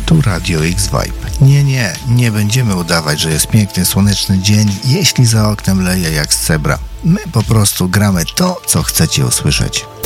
Tu Radio X Vibe. Nie będziemy udawać, że jest piękny, słoneczny dzień, jeśli za oknem leje jak z cebra. My po prostu gramy to, co chcecie usłyszeć.